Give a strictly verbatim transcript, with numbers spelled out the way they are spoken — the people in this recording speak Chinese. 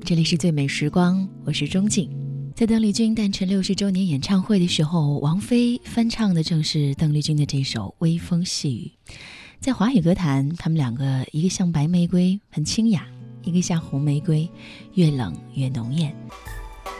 这里是最美时光，我是钟静。在邓丽君诞辰六十周年演唱会的时候，王菲翻唱的正是邓丽君的这首《微风细雨》。在华语歌坛，他们两个一个像白玫瑰很清雅，一个像红玫瑰越冷越浓艳。